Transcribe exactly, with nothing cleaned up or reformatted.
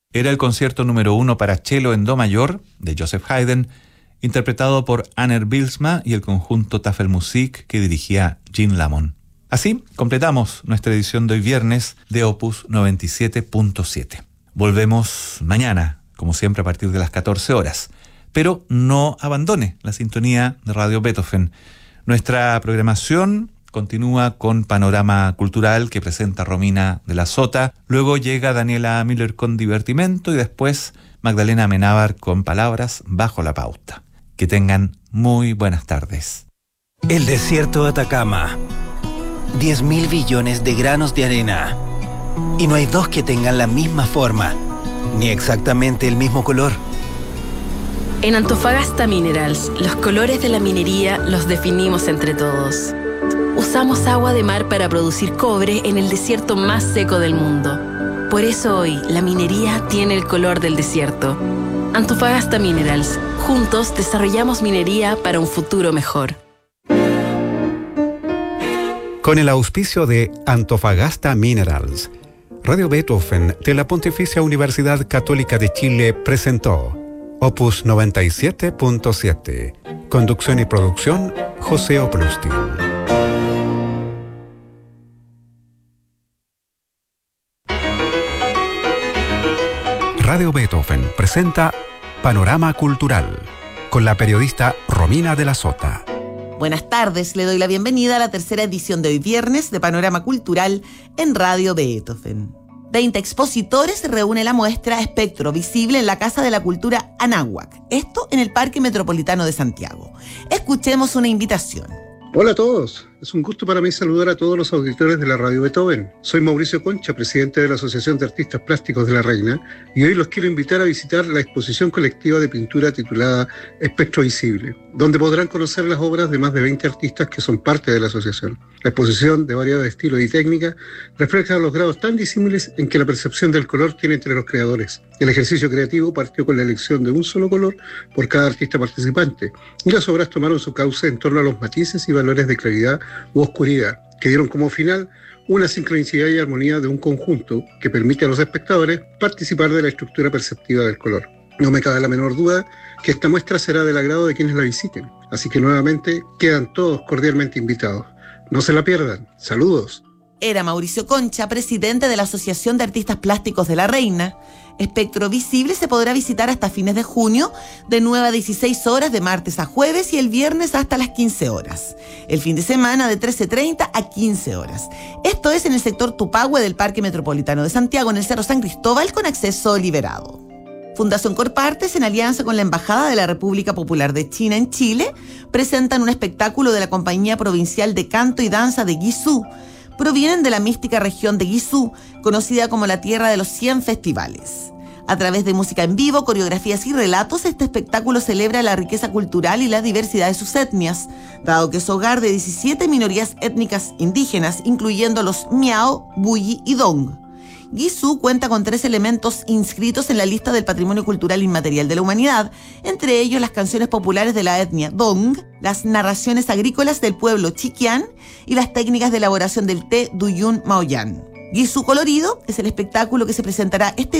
Era el concierto número uno para cello en do mayor de Joseph Haydn, interpretado por Anner Bylsma y el conjunto Tafelmusik que dirigía Gene Lamont. Así completamos nuestra edición de hoy viernes de Opus noventa y siete punto siete. Volvemos mañana, como siempre a partir de las catorce horas, pero no abandone la sintonía de Radio Beethoven. Nuestra programación continúa con Panorama Cultural que presenta Romina de la Sota, luego llega Daniela Miller con Divertimento y después Magdalena Amenábar con Palabras bajo la pauta. Que tengan muy buenas tardes. El desierto de Atacama. diez mil billones de granos de arena. Y no hay dos que tengan la misma forma, ni exactamente el mismo color. En Antofagasta Minerals, los colores de la minería los definimos entre todos. Usamos agua de mar para producir cobre en el desierto más seco del mundo. Por eso hoy, la minería tiene el color del desierto. Antofagasta Minerals. Juntos desarrollamos minería para un futuro mejor. Con el auspicio de Antofagasta Minerals, Radio Beethoven de la Pontificia Universidad Católica de Chile presentó Opus noventa y siete punto siete. Conducción y producción, José Oplustin. Radio Beethoven presenta Panorama Cultural con la periodista Romina de la Sota. Buenas tardes, le doy la bienvenida a la tercera edición de hoy viernes de Panorama Cultural en Radio Beethoven. veinte expositores reúne la muestra Espectro Visible en la Casa de la Cultura Anáhuac, esto en el Parque Metropolitano de Santiago. Escuchemos una invitación. Hola a todos, es un gusto para mí saludar a todos los auditores de la Radio Beethoven. Soy Mauricio Concha, presidente de la Asociación de Artistas Plásticos de La Reina, y hoy los quiero invitar a visitar la exposición colectiva de pintura titulada Espectro Visible, donde podrán conocer las obras de más de veinte artistas que son parte de la asociación. La exposición, de variado estilo y técnica, refleja los grados tan disímiles en que la percepción del color tiene entre los creadores. El ejercicio creativo partió con la elección de un solo color por cada artista participante, y las obras tomaron su cauce en torno a los matices y valores de claridad u oscuridad, que dieron como final una sincronicidad y armonía de un conjunto que permite a los espectadores participar de la estructura perceptiva del color. No me cabe la menor duda que esta muestra será del agrado de quienes la visiten, así que nuevamente quedan todos cordialmente invitados. No se la pierdan. Saludos. Era Mauricio Concha, presidente de la Asociación de Artistas Plásticos de La Reina. Espectro Visible se podrá visitar hasta fines de junio, de nueve a dieciséis horas de martes a jueves y el viernes hasta las quince horas. El fin de semana de trece treinta a quince horas. Esto es en el sector Tupahue del Parque Metropolitano de Santiago, en el Cerro San Cristóbal, con acceso liberado. Fundación Corpartes, en alianza con la Embajada de la República Popular de China en Chile, presentan un espectáculo de la Compañía Provincial de Canto y Danza de Guizhou. Provienen de la mística región de Guizhou, conocida como la tierra de los cien festivales. A través de música en vivo, coreografías y relatos, este espectáculo celebra la riqueza cultural y la diversidad de sus etnias, dado que es hogar de diecisiete minorías étnicas indígenas, incluyendo los Miao, Buyi y Dong. Guizhou cuenta con tres elementos inscritos en la lista del Patrimonio Cultural Inmaterial de la Humanidad, entre ellos las canciones populares de la etnia Dong, las narraciones agrícolas del pueblo Chiquián y las técnicas de elaboración del té Duyun Maoyan. Guizhou Colorido es el espectáculo que se presentará este